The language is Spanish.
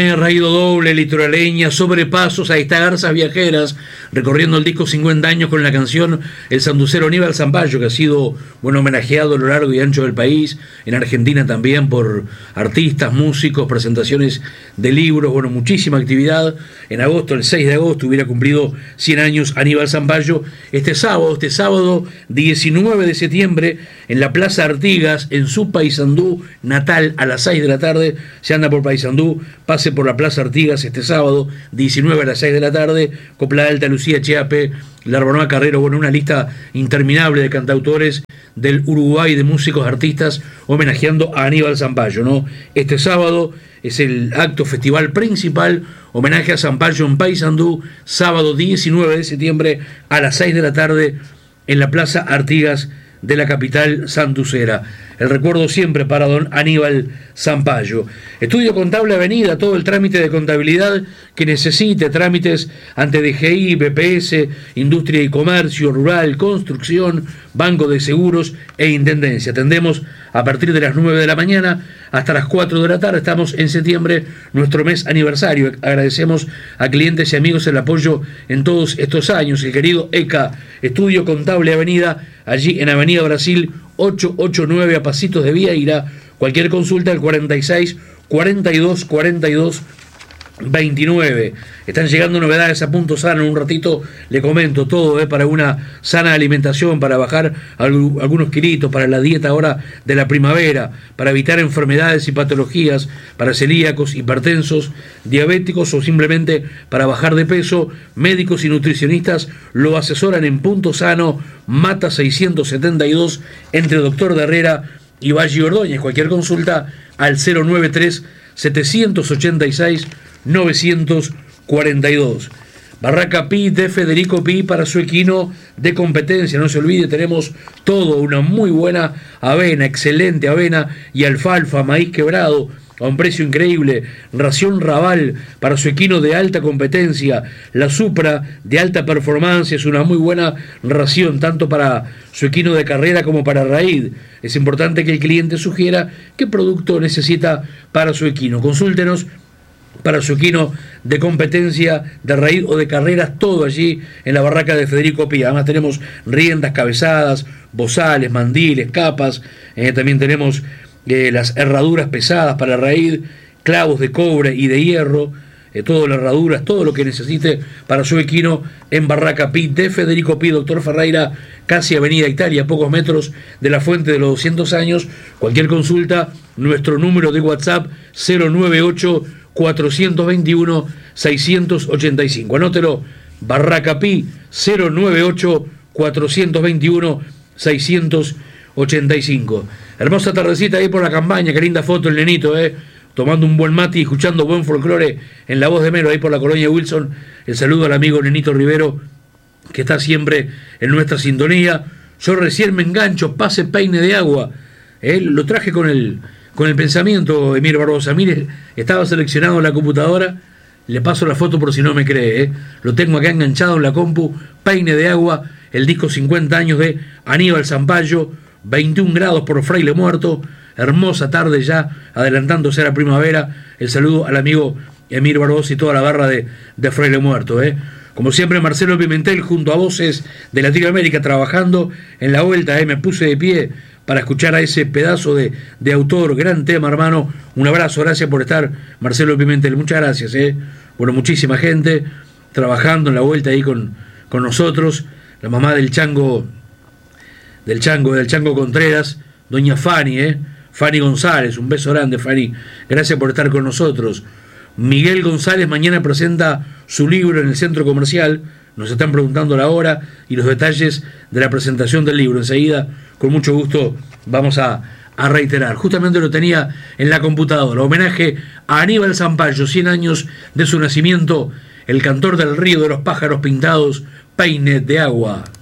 Raído doble, litoraleña, sobrepasos, ahí está Garzas Viajeras, recorriendo el disco 50 años con la canción El Sanducero Aníbal Zampayo, que ha sido homenajeado a lo largo y ancho del país, en Argentina también por artistas, músicos, presentaciones de libros, muchísima actividad. En agosto, el 6 de agosto, hubiera cumplido 100 años Aníbal Zampayo. Este sábado 19 de septiembre, en la Plaza Artigas, en su Paysandú natal, a las 6 de la tarde, se anda por Paysandú, pase por la Plaza Artigas este sábado, 19 a las 6 de la tarde, Copla Alta, Lucía Chiape, Larbanoa Carrero, una lista interminable de cantautores del Uruguay, de músicos, artistas, homenajeando a Aníbal Zampayo, ¿no? Este sábado es el acto festival principal, homenaje a Zampayo en Paysandú, sábado 19 de septiembre a las 6 de la tarde, en la Plaza Artigas de la capital santucera. El recuerdo siempre para don Aníbal Zampayo. Estudio Contable Avenida, todo el trámite de contabilidad que necesite, trámites ante DGI, BPS, Industria y Comercio, Rural, Construcción, Banco de Seguros e Intendencia. Atendemos a partir de las 9 de la mañana hasta las 4 de la tarde. Estamos en septiembre, nuestro mes aniversario. Agradecemos a clientes y amigos el apoyo en todos estos años. El querido ECA, Estudio Contable Avenida, allí en Avenida Brasil 889, a pasitos de Vieira. Cualquier consulta al 46 42 42 29. Están llegando novedades a Punto Sano. En un ratito le comento todo, para una sana alimentación, para bajar algunos kilitos, para la dieta ahora de la primavera, para evitar enfermedades y patologías, para celíacos, hipertensos, diabéticos o simplemente para bajar de peso. Médicos y nutricionistas lo asesoran en Punto Sano, Mata 672, entre Doctor de Herrera y Valle Ordóñez. Cualquier consulta al 093 786 942. Barraca Pi de Federico Pi para su equino de competencia. No se olvide, tenemos todo, una muy buena avena, excelente avena y alfalfa, maíz quebrado a un precio increíble. Ración Raval para su equino de alta competencia. La Supra de alta performance es una muy buena ración, tanto para su equino de carrera como para raíz. Es importante que el cliente sugiera qué producto necesita para su equino. Consúltenos para su equino de competencia, de raíz o de carreras, todo allí en la barraca de Federico Pi. Además tenemos riendas, cabezadas, bozales, mandiles, capas, también tenemos las herraduras pesadas para raíz, clavos de cobre y de hierro, todas las herraduras, todo lo que necesite para su equino en Barraca Pi de Federico Pi, Doctor Ferreira, casi Avenida Italia, pocos metros de la Fuente de los 200 años. Cualquier consulta, nuestro número de WhatsApp 098 421 685. Anótelo, Barraca Pi 098 421 685. Hermosa tardecita ahí por la campaña, qué linda foto el nenito, tomando un buen mate y escuchando buen folclore en la voz de Mero ahí por la colonia Wilson. El saludo al amigo Nenito Rivero, que está siempre en nuestra sintonía. Yo recién me engancho, pase peine de agua, lo traje con el pensamiento, Emir Barbosa. Mire, estaba seleccionado en la computadora, le paso la foto por si no me cree, lo tengo acá enganchado en la compu, peine de agua, el disco 50 años de Aníbal Zampayo, 21 grados por Fraile Muerto, hermosa tarde ya, adelantándose a la primavera. El saludo al amigo Emir Barbosa y toda la barra de Fraile Muerto, Como siempre, Marcelo Pimentel junto a Voces de Latinoamérica trabajando en la vuelta, me puse de pie para escuchar a ese pedazo de autor, gran tema, hermano. Un abrazo, gracias por estar, Marcelo Pimentel, muchas gracias, muchísima gente trabajando en la vuelta ahí con nosotros. La mamá del Chango Contreras, doña Fanny, Fanny González, un beso grande, Fanny, gracias por estar con nosotros. Miguel González mañana presenta su libro en el centro comercial. Nos están preguntando la hora y los detalles de la presentación del libro. Enseguida, con mucho gusto, vamos a reiterar. Justamente lo tenía en la computadora. Homenaje a Aníbal Zampayo, 100 años de su nacimiento, el cantor del río de los pájaros pintados, peine de agua.